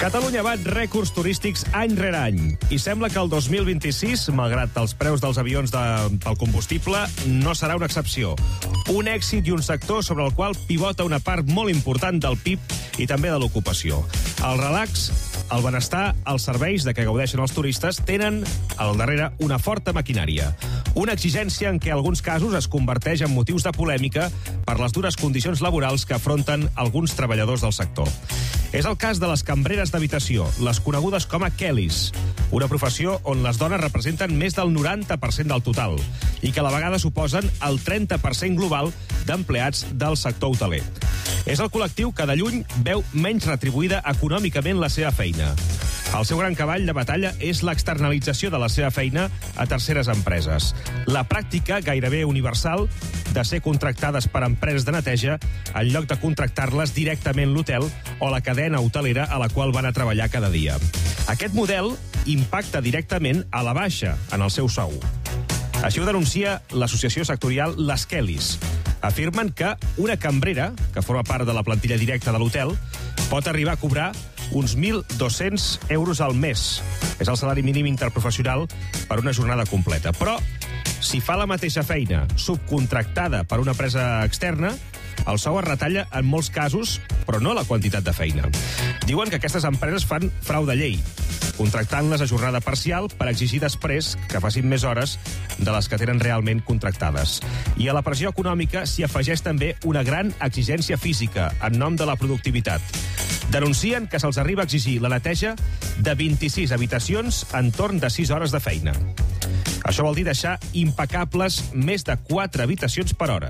Catalunya bat rècords turístics any rere any i sembla que el 2026, malgrat els preus dels avions pel combustible, no serà una excepció. Un èxit i un sector sobre el qual pivota una part molt important del PIB i també de l'ocupació. El relax, el benestar, els serveis de què gaudeixen els turistes tenen al darrere una forta maquinària. Una exigència en què en alguns casos es converteix en motius de polèmica per les dures condicions laborals que afronten alguns treballadors del sector. És el cas de les cambreres d'habitació, les conegudes com a Kellys, una professió on les dones representen més del 90% del total i que a la vegada suposen el 30% global d'empleats del sector hoteler. És el col·lectiu que de lluny veu menys retribuïda econòmicament la seva feina. El seu gran cavall de batalla és l'externalització de la seva feina a terceres empreses. La pràctica gairebé universal de ser contractades per empreses de neteja en lloc de contractar-les directament l'hotel o la cadena hotelera a la qual van a treballar cada dia. Aquest model impacta directament a la baixa en el seu sou. Així ho denuncia l'associació sectorial Les Kellys. Afirmen que una cambrera, que forma part de la plantilla directa de l'hotel, pot arribar a cobrar uns 1.200 euros al mes. És el salari mínim interprofessional per una jornada completa. Però, si fa la mateixa feina subcontractada per una empresa externa, el sou es retalla en molts casos, però no la quantitat de feina. Diuen que aquestes empreses fan frau de llei, contractant-les a jornada parcial per exigir després que facin més hores de les que tenen realment contractades. I a la pressió econòmica s'hi afegeix també una gran exigència física en nom de la productivitat. Denuncien que se'ls arriba a exigir la neteja de 26 habitacions en torn de 6 hores de feina. Això vol dir deixar impecables més de 4 habitacions per hora.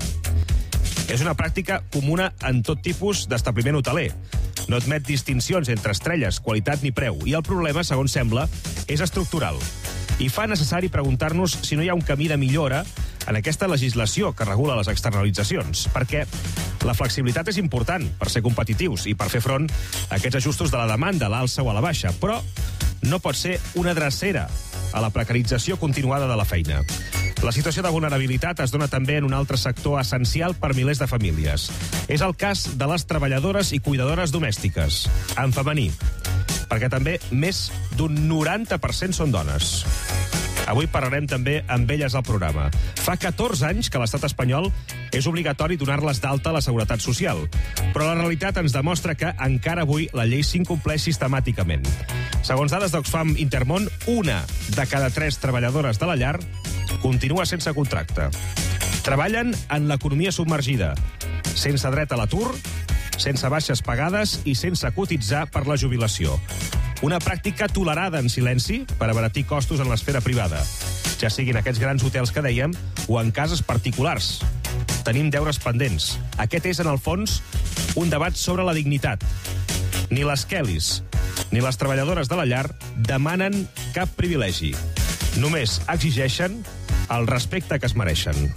És una pràctica comuna en tot tipus d'establiment hoteler. No admet distincions entre estrelles, qualitat ni preu. I el problema, segons sembla, és estructural. I fa necessari preguntar-nos si no hi ha un camí de millora en aquesta legislació que regula les externalitzacions, perquè la flexibilitat és important per ser competitius i per fer front a aquests ajustos de la demanda, a l'alça o a la baixa, però no pot ser una drecera a la precarització continuada de la feina. La situació de vulnerabilitat es dona també en un altre sector essencial per milers de famílies. És el cas de les treballadores i cuidadores domèstiques, en femení, perquè també més d'un 90% són dones. Avui parlarem també amb elles al programa. Fa 14 anys que a l'estat espanyol és obligatori donar-les d'alta a la Seguretat Social, però la realitat ens demostra que encara avui la llei s'incompleix sistemàticament. Segons dades d'Oxfam Intermón, 1 de cada 3 treballadores de la llar continua sense contracte. Treballen en l'economia submergida, sense dret a l'atur, sense baixes pagades i sense cotitzar per la jubilació. Una pràctica tolerada en silenci per abaratir costos en l'esfera privada, ja siguin aquests grans hotels que dèiem o en cases particulars. Tenim deures pendents. Aquest és, en el fons, un debat sobre la dignitat. Ni les Kellys ni les treballadores de la llar demanen cap privilegi. Només exigeixen el respecte que es mereixen.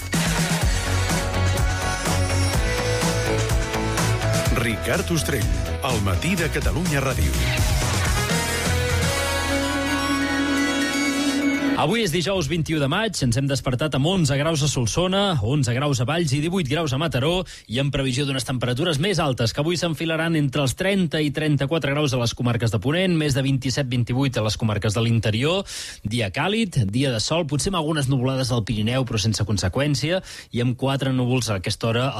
Ricard Ostrell, al matí de Catalunya Ràdio. Avui és dijous 21 de maig, ens hem despertat amb 11 graus a Solsona, 11 graus a Valls i 18 graus a Mataró i amb previsió d'unes temperatures més altes que avui s'enfilaran entre els 30 i 34 graus a les comarques de Ponent, més de 27-28 a les comarques de l'interior, dia càlid, dia de sol, potser amb algunes nuvolades al Pirineu però sense conseqüència i amb 4 núvols a aquesta hora